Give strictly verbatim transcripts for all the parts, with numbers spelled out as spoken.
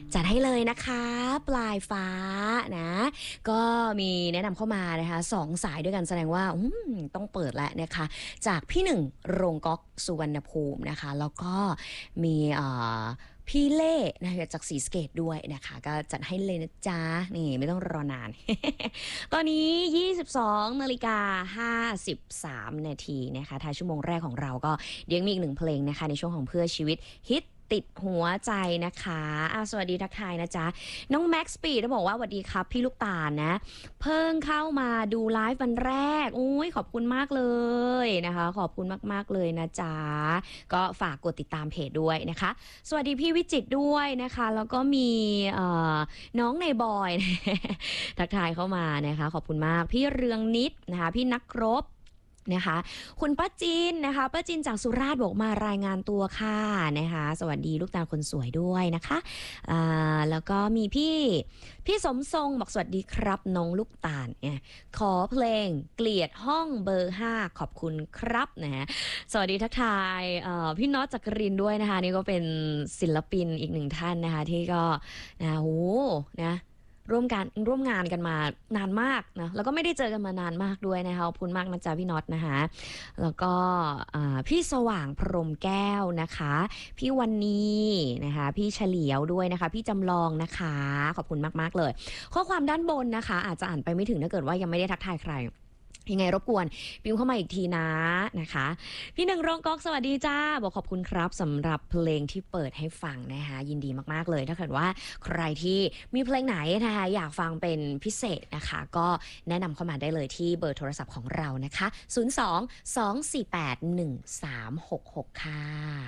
จัดให้เลยนะคะปลายฟ้านะก็มีแนะนำเข้ามานะคะสองสายด้วยกันแสดงว่าต้องเปิดแล้วนะคะจากพี่หนึ่งโรงก๊อกสุวรรณภูมินะคะแล้วก็มีพี่เล่นะคะจากศรีสะเกษด้วยนะคะก็จัดให้เลยนะจ๊ะนี่ไม่ต้องรอนาน ตอนนี้ยี่สิบสองนาฬิกาห้าสิบสามนาทีนะคะท้ายชั่วโมงแรกของเราก็เดี๋ยวมีอีกหนึ่งเพลงนะคะในช่วงของเพื่อชีวิตฮิตติดหัวใจนะคะอ่ะสวัสดีทักทายนะจ๊ะน้องแม็กซ์ปีดบอกว่าสวัสดีครับพี่ลูกตาลนะเพิ่งเข้ามาดูไลฟ์วันแรกอุ้ยขอบคุณมากเลยนะคะขอบคุณมากๆเลยนะจ๊ะก็ฝากกดติดตามเพจด้วยนะคะสวัสดีพี่วิจิตรด้วยนะคะแล้วก็มีน้องในบอยทักทายเข้ามานะคะขอบคุณมากพี่เรืองนิดนะคะพี่นักรบนะคะคุณป้าจินนะคะป้าจินจากสุราษฎร์บอกมารายงานตัวค่ะนะคะสวัสดีลูกตาลคนสวยด้วยนะคะอ่าแล้วก็มีพี่พี่สมทรงบอกสวัสดีครับน้องลูกตาลเนี่ยขอเพลงเกลียดห้องเบอร์ห้าขอบคุณครับนะฮะสวัสดีทักทายพี่น็อตจักรินด้วยนะคะนี่ก็เป็นศิลปินอีกหนึ่งท่านนะคะที่ก็นะโหนะร่วมกันร่วมงานกันมานานมากนะแล้วก็ไม่ได้เจอกันมานานมากด้วยนะคะขอบคุณมากนะจ๊ะพี่น็อตนะคะแล้วก็พี่สว่างพรหมแก้วนะคะพี่วันนี้นะคะพี่เฉลียวด้วยนะคะพี่จำลองนะคะขอบคุณมากๆเลยข้อความด้านบนนะคะอาจจะอ่านไปไม่ถึงถ้าเกิดว่ายังไม่ได้ทักทายใครยังไงรบกวนพิมพ์เข้ามาอีกทีนะนะคะพี่หนึ่งโรงก๊อกสวัสดีจ้าบอกขอบคุณครับสำหรับเพลงที่เปิดให้ฟังนะคะยินดีมากๆเลยถ้าเกิดว่าใครที่มีเพลงไหนนะคะอยากฟังเป็นพิเศษนะคะก็แนะนำเข้ามาได้เลยที่เบอร์โทรศัพท์ของเรานะคะศูนย์ สอง สอง สี่ แปด หนึ่ง สาม หก หกค่ะ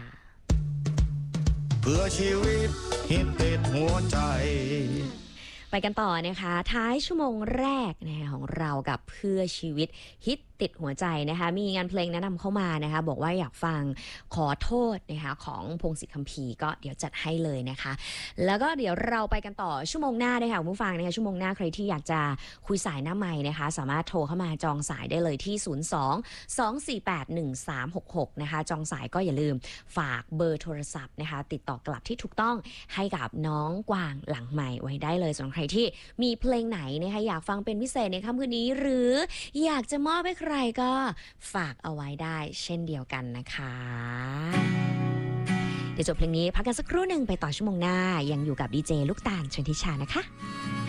เพื่อชีวิตฮิตติดหัวใจไปกันต่อนะคะท้ายชั่วโมงแรกนะคะของเรากับเพื่อชีวิตฮิตติดหัวใจนะคะมีงานเพลงแนะนำเข้ามานะคะบอกว่าอยากฟังขอโทษนะคะของพงศิษฐ์คัมภีร์ก็เดี๋ยวจัดให้เลยนะคะแล้วก็เดี๋ยวเราไปกันต่อชั่วโมงหน้านะคะผู้ฟังนะคะชั่วโมงหน้าใครที่อยากจะคุยสายหน้าไมค์นะคะสามารถโทรเข้ามาจองสายได้เลยที่ศูนย์ สอง สอง สี่ แปด หนึ่ง สาม หก หกนะคะจองสายก็อย่าลืมฝากเบอร์โทรศัพท์นะคะติดต่อกลับที่ถูกต้องให้กับน้องกวางหลังไมค์ไว้ได้เลยส่วนใครที่มีเพลงไหนนะคะอยากฟังเป็นพิเศษในค่ำคืนนี้หรืออยากจะมอบให้ใครก็ฝากเอาไว้ได้เช่นเดียวกันนะคะเดี๋ยวจบเพลงนี้พักกันสักครู่หนึ่งไปต่อชั่วโมงหน้ายังอยู่กับดีเจลูกตาลชนทิชานะคะ